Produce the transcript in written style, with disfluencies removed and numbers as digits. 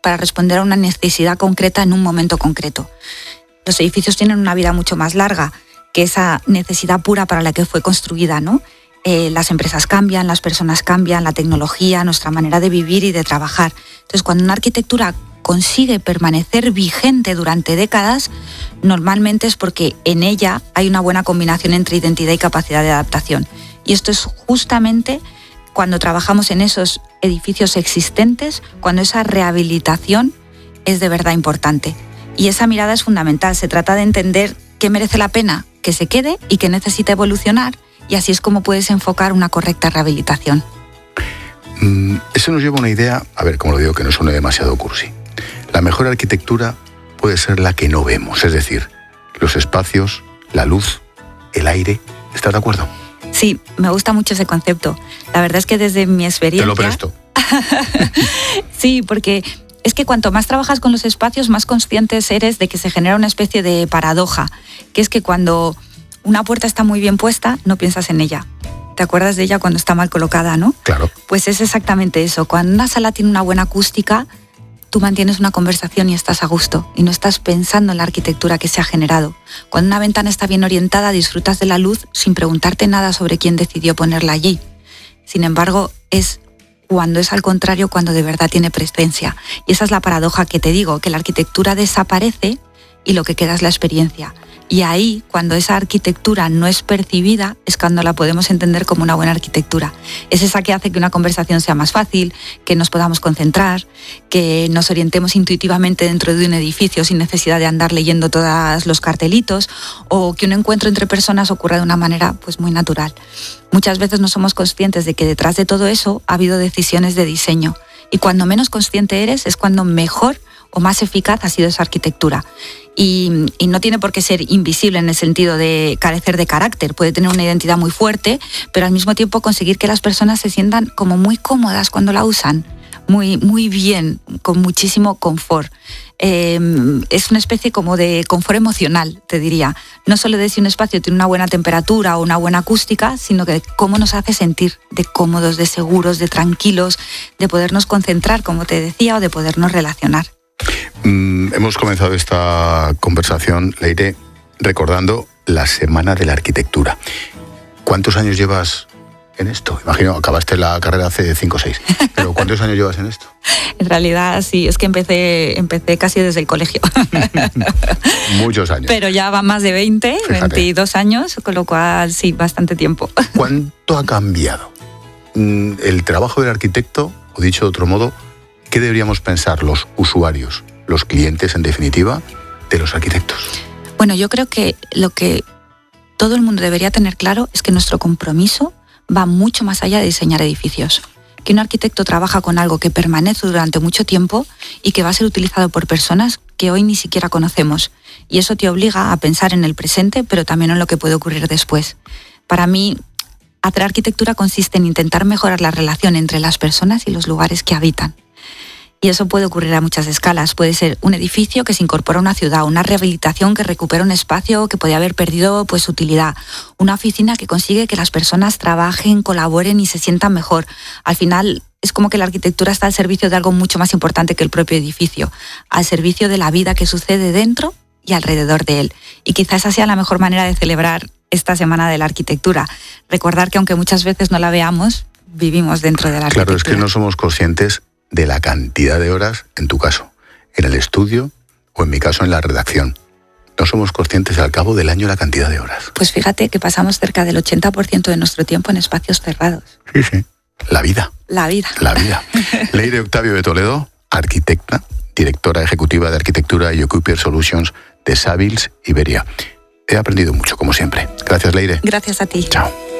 para responder a una necesidad concreta en un momento concreto. Los edificios tienen una vida mucho más larga que esa necesidad pura para la que fue construida, ¿no? Las empresas cambian, las personas cambian, la tecnología, nuestra manera de vivir y de trabajar. Entonces, cuando una arquitectura consigue permanecer vigente durante décadas, normalmente es porque en ella hay una buena combinación entre identidad y capacidad de adaptación. Y esto es justamente cuando trabajamos en esos edificios existentes, cuando esa rehabilitación es de verdad importante. Y esa mirada es fundamental. Se trata de entender qué merece la pena que se quede y qué necesita evolucionar, y así es como puedes enfocar una correcta rehabilitación. Eso nos lleva a una idea, a ver, como lo digo, que no suene demasiado cursi. La mejor arquitectura puede ser la que no vemos, es decir, los espacios, la luz, el aire. ¿Estás de acuerdo? Sí, me gusta mucho ese concepto. La verdad es que desde mi experiencia... Te lo presto. Sí, porque es que cuanto más trabajas con los espacios, más conscientes eres de que se genera una especie de paradoja, que es que cuando una puerta está muy bien puesta, no piensas en ella. ¿Te acuerdas de ella cuando está mal colocada, no? Claro. Pues es exactamente eso. Cuando una sala tiene una buena acústica, tú mantienes una conversación y estás a gusto y no estás pensando en la arquitectura que se ha generado. Cuando una ventana está bien orientada, disfrutas de la luz sin preguntarte nada sobre quién decidió ponerla allí. Sin embargo, es cuando es al contrario, cuando de verdad tiene presencia. Y esa es la paradoja que te digo, que la arquitectura desaparece y lo que queda es la experiencia. Y ahí, cuando esa arquitectura no es percibida, es cuando la podemos entender como una buena arquitectura. Es esa que hace que una conversación sea más fácil, que nos podamos concentrar, que nos orientemos intuitivamente dentro de un edificio sin necesidad de andar leyendo todos los cartelitos, o que un encuentro entre personas ocurra de una manera pues muy natural. Muchas veces no somos conscientes de que detrás de todo eso ha habido decisiones de diseño. Y cuando menos consciente eres, es cuando mejor o más eficaz ha sido esa arquitectura. Y no tiene por qué ser invisible en el sentido de carecer de carácter. Puede tener una identidad muy fuerte, pero al mismo tiempo conseguir que las personas se sientan como muy cómodas cuando la usan, muy, muy bien, con muchísimo confort. Es una especie como de confort emocional, te diría. No solo de si un espacio tiene una buena temperatura o una buena acústica, sino que cómo nos hace sentir de cómodos, de seguros, de tranquilos, de podernos concentrar, como te decía, o de podernos relacionar. Hemos comenzado esta conversación, Leire, recordando la Semana de la Arquitectura. ¿Cuántos años llevas en esto? Imagino, acabaste la carrera hace 5 o 6, pero ¿cuántos años llevas en esto? En realidad sí, es que empecé casi desde el colegio. Muchos años. Pero ya va más de 20, Fíjate. 22 años, con lo cual sí, bastante tiempo. ¿Cuánto ha cambiado el trabajo del arquitecto, o dicho de otro modo, qué deberíamos pensar los usuarios, los clientes en definitiva, de los arquitectos? Bueno, yo creo que lo que todo el mundo debería tener claro es que nuestro compromiso va mucho más allá de diseñar edificios. Que un arquitecto trabaja con algo que permanece durante mucho tiempo y que va a ser utilizado por personas que hoy ni siquiera conocemos. Y eso te obliga a pensar en el presente, pero también en lo que puede ocurrir después. Para mí, hacer arquitectura consiste en intentar mejorar la relación entre las personas y los lugares que habitan. Y eso puede ocurrir a muchas escalas. Puede ser un edificio que se incorpora a una ciudad, una rehabilitación que recupera un espacio que podía haber perdido pues, utilidad, una oficina que consigue que las personas trabajen, colaboren y se sientan mejor. Al final es como que la arquitectura está al servicio de algo mucho más importante que el propio edificio, al servicio de la vida que sucede dentro y alrededor de él. Y quizás esa sea la mejor manera de celebrar esta Semana de la Arquitectura. Recordar que aunque muchas veces no la veamos, vivimos dentro de la arquitectura. Claro, es que no somos conscientes de la cantidad de horas, en tu caso, en el estudio o en mi caso en la redacción. No somos conscientes al cabo del año la cantidad de horas. Pues fíjate que pasamos cerca del 80% de nuestro tiempo en espacios cerrados. Sí, sí. La vida. La vida. La vida. Leire Octavio de Toledo, arquitecta, directora ejecutiva de arquitectura y Occupier Solutions de Savills Iberia. He aprendido mucho, como siempre. Gracias, Leire. Gracias a ti. Chao.